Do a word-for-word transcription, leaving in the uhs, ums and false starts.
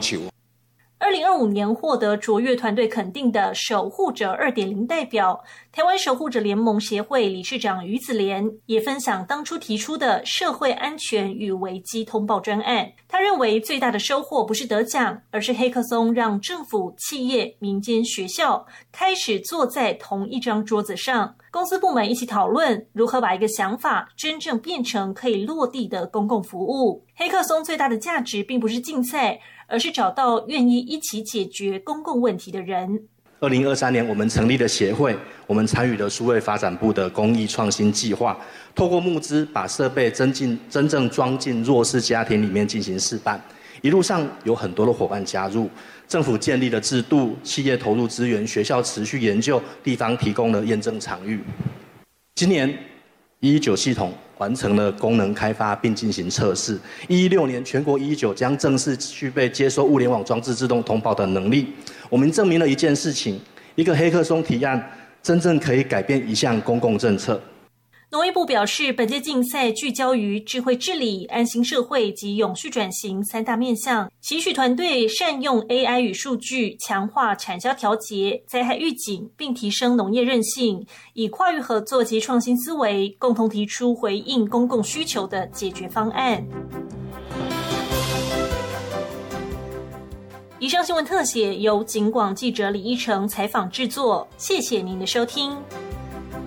求。 二零二五年获得卓越团队肯定的守护者 二点零 代表，台湾守护者联盟协会理事长于子莲也分享当初提出的社会安全与危机通报专案。他认为最大的收获不是得奖，而是黑客松让政府、企业、民间、学校开始坐在同一张桌子上，公司部门一起讨论如何把一个想法真正变成可以落地的公共服务。黑客松最大的价值并不是竞赛，而是找到愿意一起解决公共问题的人。 二零二三年我们成立了协会，我们参与了数位发展部的公益创新计划，透过募资把设备真进真正装进弱势家庭里面进行示范。一路上有很多的伙伴加入，政府建立了制度，企业投入资源，学校持续研究，地方提供了验证场域。今年一一九系统完成了功能开发并进行测试。一一六年，全国一一九将正式具备接收物联网装置自动通报的能力。我们证明了一件事情：一个黑客松提案真正可以改变一项公共政策。 农业部表示，本届竞赛聚焦于智慧治理、安心社会及永续转型三大面向，期许团队善用 A I 与数据，强化产销调节、灾害预警，并提升农业韧性，以跨域合作及创新思维，共同提出回应公共需求的解决方案。以上新闻特写由警广记者李依成采访制作，谢谢您的收听。